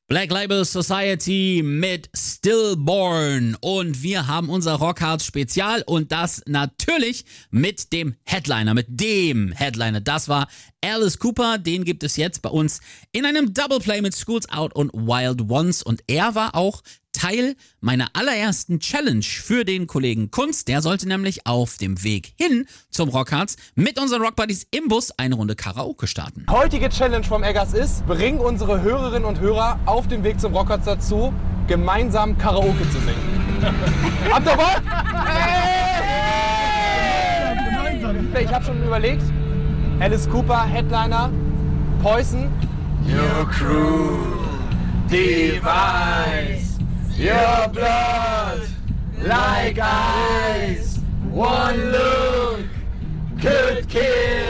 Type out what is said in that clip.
Black Label Society mit Stillborn und wir haben unser Rockharz Spezial und das natürlich mit dem Headliner, das war Alice Cooper, den gibt es jetzt bei uns in einem Double Play mit Schools Out und Wild Ones und er war auch Teil meiner allerersten Challenge für den Kollegen Kunz. Der sollte nämlich auf dem Weg hin zum Rockharz mit unseren Rockbuddies im Bus eine Runde Karaoke starten. Heutige Challenge vom Eggers ist, bring unsere Hörerinnen und Hörer auf dem Weg zum Rockharz dazu, gemeinsam Karaoke zu singen. Habt ihr Bock? Hey! Ich habe schon überlegt, Alice Cooper, Headliner, Poison. Your crew divides your blood like ice. One look could kill.